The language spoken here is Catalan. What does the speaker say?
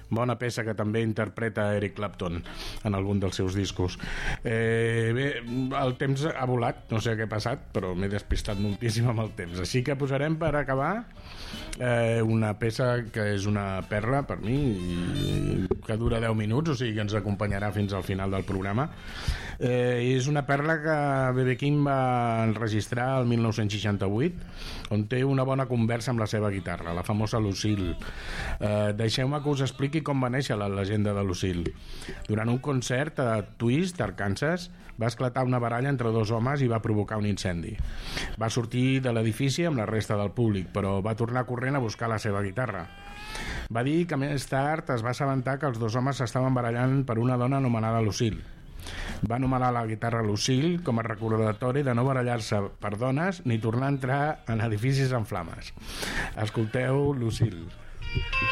bona peça que també interpreta Eric Clapton en algun dels seus discos. Bé, el temps ha volat, no sé què ha passat, però m'he despistat moltíssim amb el temps, així que posarem per acabar una peça que és una perla per mi, que dura 10 minuts, o sigui que ens acompanyarà fins al final del programa. És una perla que B.B. King va enregistrar el 1968, on té una bona conversa amb la seva guitarra, la famosa Lucille. Deixeu-me que us expliqui com va néixer la llegenda de Lucille. Durant un concert a Twist, Arkansas, va esclatar una baralla entre dos homes i va provocar un incendi. Va sortir de l'edifici amb la resta del públic, però va tornar corrent a buscar la seva guitarra. Va dir que més tard es va assabentar que els dos homes s'estaven barallant per una dona anomenada Lucille. Va anomenar la guitarra Lucille com a recordatori de no barallar-se per dones ni tornar a entrar en edificis en flames. Escolteu Lucille.